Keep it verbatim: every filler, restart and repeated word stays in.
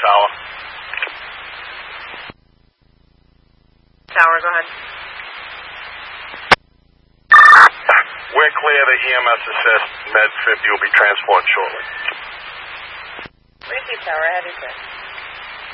Tower. Tower, go ahead. We're clear. The E M S assist Med fifty will be transported shortly. Receive Tower, ahead is it.